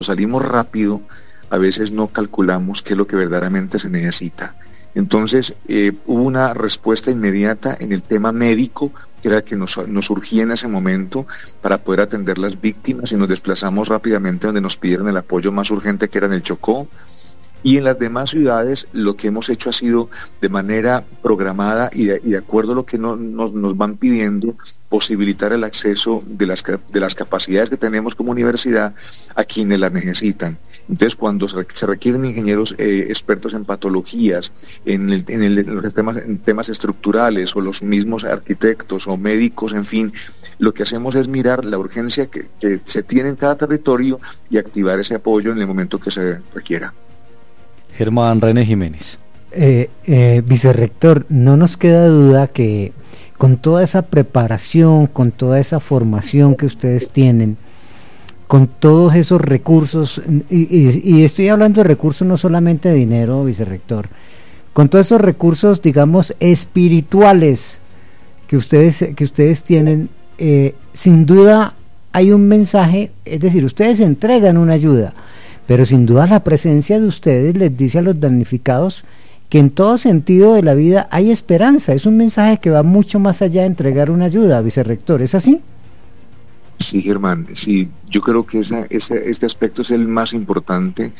salimos rápido, a veces no calculamos qué es lo que verdaderamente se necesita. Entonces, hubo una respuesta inmediata en el tema médico, que era que nos surgía en ese momento para poder atender las víctimas, y nos desplazamos rápidamente donde nos pidieron el apoyo más urgente, que era en el Chocó. Y en las demás ciudades lo que hemos hecho ha sido de manera programada y de acuerdo a lo que nos van pidiendo, posibilitar el acceso de las capacidades que tenemos como universidad a quienes las necesitan. Entonces, cuando se requieren ingenieros expertos en patologías, en temas estructurales, o los mismos arquitectos o médicos, en fin, lo que hacemos es mirar la urgencia que se tiene en cada territorio y activar ese apoyo en el momento que se requiera. Germán René Jiménez. Vicerrector, no nos queda duda que con toda esa preparación, con toda esa formación que ustedes tienen, con todos esos recursos, y estoy hablando de recursos no solamente de dinero, vicerrector, con todos esos recursos, digamos, espirituales que ustedes tienen, sin duda hay un mensaje, es decir, ustedes entregan una ayuda, pero sin duda la presencia de ustedes les dice a los damnificados que en todo sentido de la vida hay esperanza. Es un mensaje que va mucho más allá de entregar una ayuda, vicerrector, ¿es así? Sí, Germán, sí, yo creo que este aspecto es el más importante.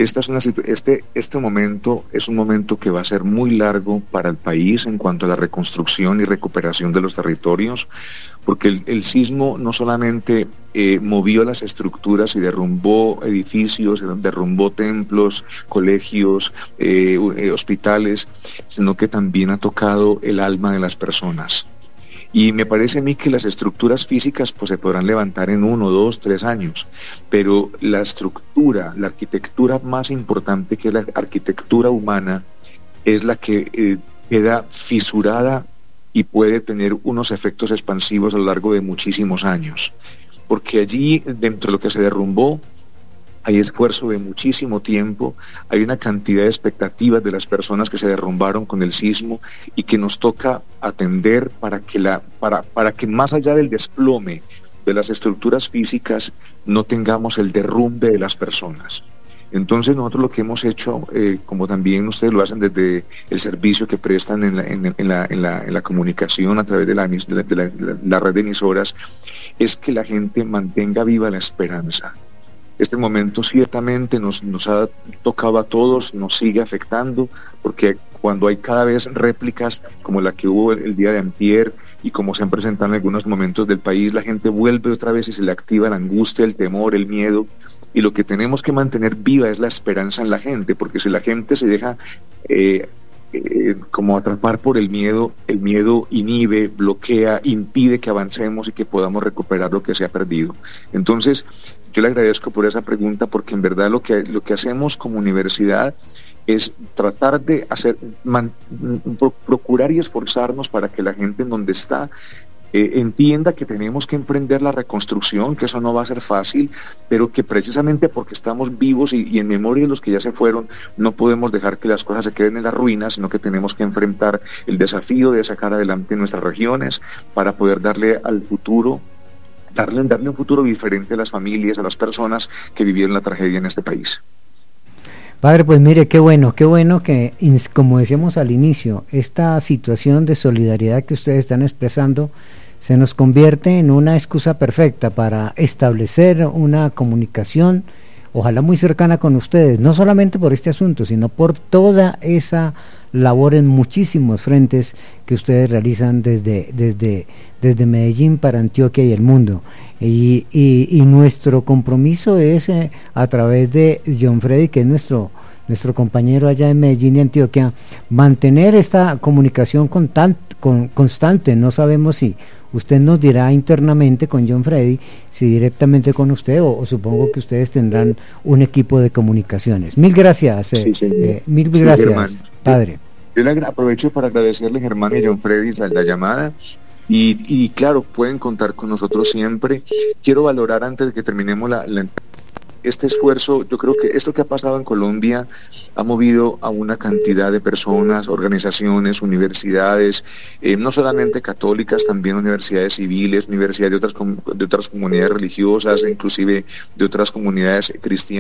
Este momento es un momento que va a ser muy largo para el país en cuanto a la reconstrucción y recuperación de los territorios, porque el sismo no solamente movió las estructuras y derrumbó edificios, derrumbó templos, colegios, hospitales, sino que también ha tocado el alma de las personas. Y me parece a mí que las estructuras físicas pues se podrán levantar en 1, 2, 3 años, pero la estructura, la arquitectura más importante, que es la arquitectura humana, es la que queda fisurada y puede tener unos efectos expansivos a lo largo de muchísimos años, porque allí, dentro de lo que se derrumbó, hay esfuerzo de muchísimo tiempo, hay una cantidad de expectativas de las personas que se derrumbaron con el sismo y que nos toca atender para que más allá del desplome de las estructuras físicas no tengamos el derrumbe de las personas. Entonces nosotros lo que hemos hecho, como también ustedes lo hacen desde el servicio que prestan en la comunicación a través de la red de emisoras, es que la gente mantenga viva la esperanza. Este momento ciertamente nos ha tocado a todos, nos sigue afectando, porque cuando hay cada vez réplicas como la que hubo el día de antier y como se han presentado en algunos momentos del país, la gente vuelve otra vez y se le activa la angustia, el temor, el miedo, y lo que tenemos que mantener viva es la esperanza en la gente, porque si la gente se deja como atrapar por el miedo inhibe, bloquea, impide que avancemos y que podamos recuperar lo que se ha perdido. Entonces, yo le agradezco por esa pregunta, porque en verdad lo que hacemos como universidad es tratar de procurar y esforzarnos para que la gente en donde está entienda que tenemos que emprender la reconstrucción, que eso no va a ser fácil, pero que precisamente porque estamos vivos y en memoria de los que ya se fueron, no podemos dejar que las cosas se queden en la ruina, sino que tenemos que enfrentar el desafío de sacar adelante nuestras regiones para poder darle un futuro diferente a las familias, a las personas que vivieron la tragedia en este país. Padre, pues mire, qué bueno que, como decíamos al inicio, esta situación de solidaridad que ustedes están expresando se nos convierte en una excusa perfecta para establecer una comunicación, ojalá muy cercana con ustedes, no solamente por este asunto, sino por toda esa labor en muchísimos frentes que ustedes realizan desde Medellín para Antioquia y el mundo. Y nuestro compromiso es a través de John Freddy, que es nuestro compañero allá en Medellín y Antioquia, mantener esta comunicación constante. No sabemos si usted nos dirá internamente con John Freddy, si directamente con usted, o supongo que ustedes tendrán un equipo de comunicaciones. Mil gracias, gracias, Germán. padre. Yo le aprovecho para agradecerle, Germán, y a John Freddy la llamada. Y claro, pueden contar con nosotros siempre. Quiero valorar, antes de que terminemos la este esfuerzo, yo creo que esto que ha pasado en Colombia ha movido a una cantidad de personas, organizaciones, universidades, no solamente católicas, también universidades civiles, universidades de otras comunidades religiosas, inclusive de otras comunidades cristianas,